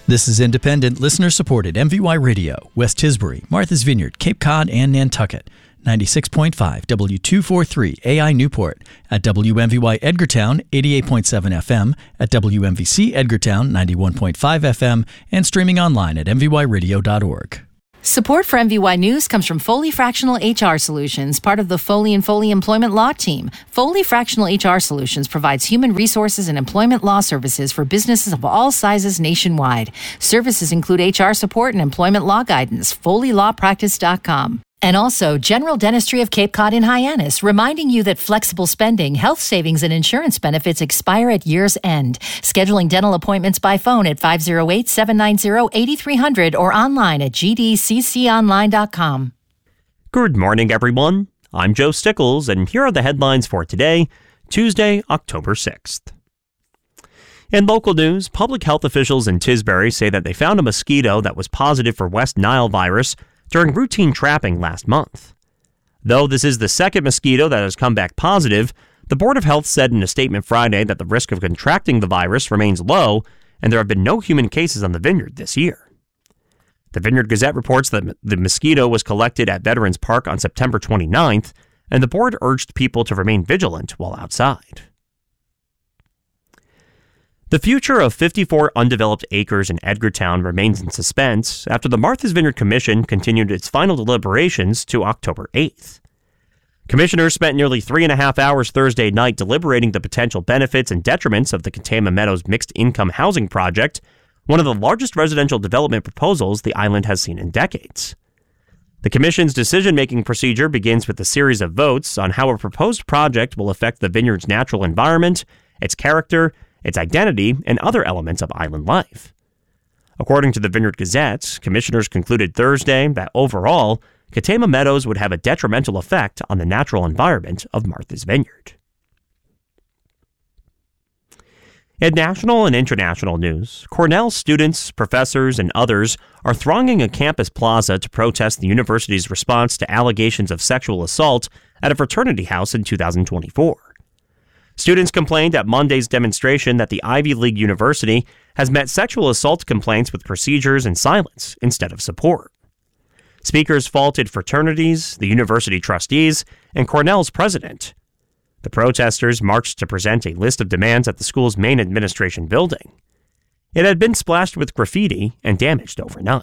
This is independent, listener-supported MVY Radio, West Tisbury, Martha's Vineyard, Cape Cod, and Nantucket. 96.5 W243 AI Newport, at WMVY Edgartown 88.7 FM, at WMVC Edgartown 91.5 FM, and streaming online at mvyradio.org. Support for MVY News comes from Foley Fractional HR Solutions, part of the Foley & Foley Employment Law Team. Foley Fractional HR Solutions provides human resources and employment law services for businesses of all sizes nationwide. Services include HR support and employment law guidance. FoleyLawPractice.com. And also, General Dentistry of Cape Cod in Hyannis, reminding you that flexible spending, health savings, and insurance benefits expire at year's end. Scheduling dental appointments by phone at 508-790-8300 or online at gdcconline.com. Good morning, everyone. I'm Joe Stickles, and here are the headlines for today, Tuesday, October 6th. In local news, public health officials in Tisbury say that they found a mosquito that was positive for West Nile virus during routine trapping last month. Though this is the second mosquito that has come back positive, the Board of Health said in a statement Friday that the risk of contracting the virus remains low and there have been no human cases on the vineyard this year. The Vineyard Gazette reports that the mosquito was collected at Veterans Park on September 29th, and the board urged people to remain vigilant while outside. The future of 54 undeveloped acres in Edgartown remains in suspense after the Martha's Vineyard Commission continued its final deliberations to October 8th. Commissioners spent nearly 3.5 hours Thursday night deliberating the potential benefits and detriments of the Katama Meadows mixed-income housing project, one of the largest residential development proposals the island has seen in decades. The Commission's decision-making procedure begins with a series of votes on how a proposed project will affect the vineyard's natural environment, its character, its identity, and other elements of island life. According to the Vineyard Gazette, commissioners concluded Thursday that overall, Katama Meadows would have a detrimental effect on the natural environment of Martha's Vineyard. In national and international news, Cornell students, professors, and others are thronging a campus plaza to protest the university's response to allegations of sexual assault at a fraternity house in 2024. Students complained at Monday's demonstration that the Ivy League University has met sexual assault complaints with procedures and silence instead of support. Speakers faulted fraternities, the university trustees, and Cornell's president. The protesters marched to present a list of demands at the school's main administration building. It had been splashed with graffiti and damaged overnight.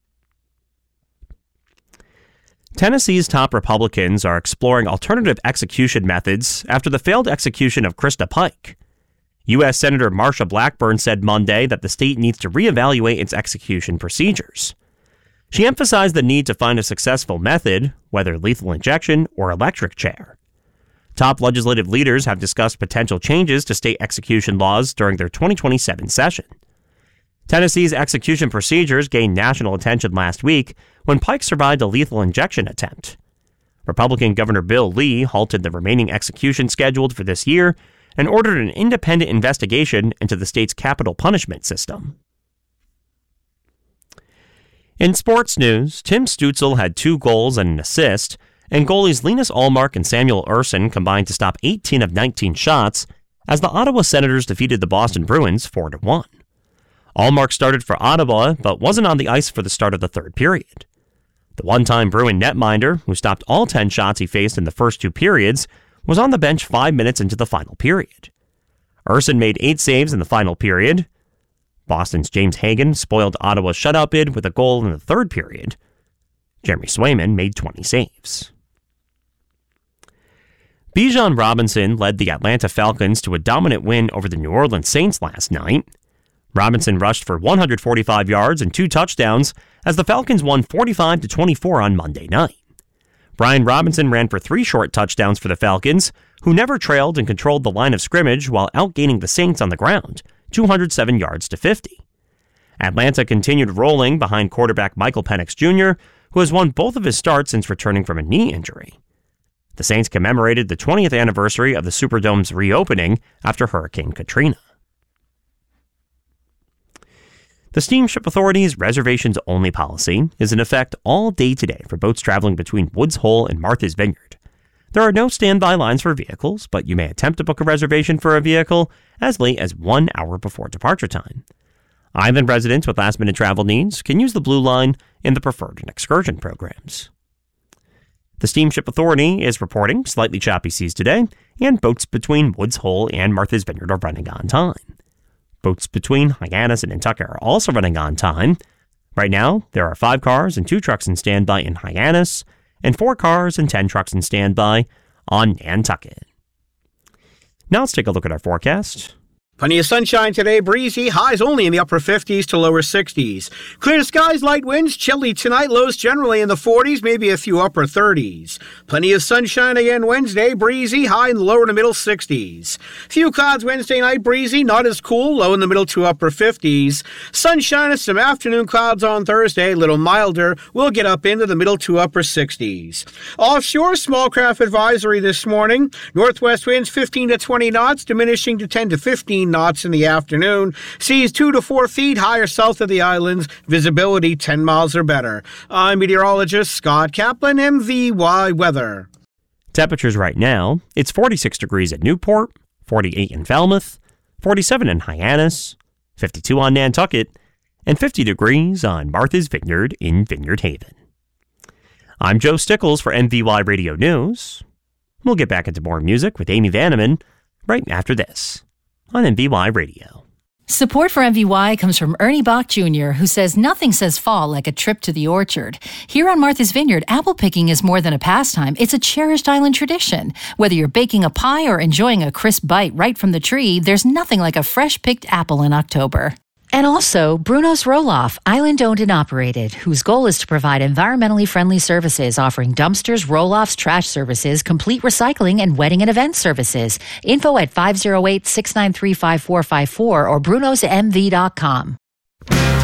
Tennessee's top Republicans are exploring alternative execution methods after the failed execution of Krista Pike. U.S. Senator Marsha Blackburn said Monday that the state needs to reevaluate its execution procedures. She emphasized the need to find a successful method, whether lethal injection or electric chair. Top legislative leaders have discussed potential changes to state execution laws during their 2027 session. Tennessee's execution procedures gained national attention last week when Pike survived a lethal injection attempt. Republican Governor Bill Lee halted the remaining execution scheduled for this year and ordered an independent investigation into the state's capital punishment system. In sports news, Tim Stützle had 2 goals and an assist, and goalies Linus Ullmark and Samuel Ersson combined to stop 18 of 19 shots as the Ottawa Senators defeated the Boston Bruins 4-1. Ullmark started for Ottawa, but wasn't on the ice for the start of the third period. The one-time Bruin netminder, who stopped all 10 shots he faced in the first 2 periods, was on the bench 5 minutes into the final period. Ersson made 8 saves in the final period. Boston's James Hagan spoiled Ottawa's shutout bid with a goal in the third period. Jeremy Swayman made 20 saves. Bijan Robinson led the Atlanta Falcons to a dominant win over the New Orleans Saints last night. Robinson rushed for 145 yards and 2 touchdowns as the Falcons won 45-24 on Monday night. Brian Robinson ran for 3 short touchdowns for the Falcons, who never trailed and controlled the line of scrimmage while outgaining the Saints on the ground, 207 yards to 50. Atlanta continued rolling behind quarterback Michael Penix Jr., who has won both of his starts since returning from a knee injury. The Saints commemorated the 20th anniversary of the Superdome's reopening after Hurricane Katrina. The Steamship Authority's reservations-only policy is in effect all day today for boats traveling between Woods Hole and Martha's Vineyard. There are no standby lines for vehicles, but you may attempt to book a reservation for a vehicle as late as 1 hour before departure time. Island residents with last-minute travel needs can use the Blue Line in the Preferred and Excursion programs. The Steamship Authority is reporting slightly choppy seas today, and boats between Woods Hole and Martha's Vineyard are running on time. Boats between Hyannis and Nantucket are also running on time. Right now, there are 5 cars and 2 trucks in standby in Hyannis, and 4 cars and 10 trucks in standby on Nantucket. Now let's take a look at our forecast. Plenty of sunshine today, breezy, highs only in the upper 50s to lower 60s. Clear skies, light winds, chilly tonight, lows generally in the 40s, maybe a few upper 30s. Plenty of sunshine again Wednesday, breezy, high in the lower to middle 60s. Few clouds Wednesday night, breezy, not as cool, low in the middle to upper 50s. Sunshine and some afternoon clouds on Thursday, little milder, we'll get up into the middle to upper 60s. Offshore, small craft advisory this morning. Northwest winds 15 to 20 knots, diminishing to 10 to 15 knots in the afternoon. Seas 2 to 4 feet higher south of the islands. Visibility 10 miles or better. I'm meteorologist Scott Kaplan, MVY Weather. Temperatures right now, it's 46 degrees at Newport, 48 in Falmouth, 47 in Hyannis, 52 on Nantucket, and 50 degrees on Martha's Vineyard in Vineyard Haven. I'm Joe Stickles for MVY Radio News. We'll get back into more music with Amy Vanneman right after this on MVY Radio. Support for MVY comes from Ernie Bach Jr., who says nothing says fall like a trip to the orchard. Here on Martha's Vineyard, apple picking is more than a pastime. It's a cherished island tradition. Whether you're baking a pie or enjoying a crisp bite right from the tree, there's nothing like a fresh-picked apple in October. And also, Bruno's Roll-Off, island-owned and operated, whose goal is to provide environmentally friendly services, offering dumpsters, roll-offs, trash services, complete recycling, and wedding and event services. Info at 508-693-5454 or brunosmv.com.